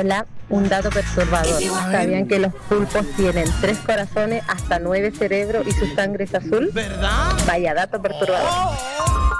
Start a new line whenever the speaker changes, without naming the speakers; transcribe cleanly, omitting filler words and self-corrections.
Hola, un dato perturbador. ¿Sabían que los pulpos tienen 3 corazones, hasta 9 cerebros y su sangre es azul?
¿Verdad?
Vaya dato perturbador.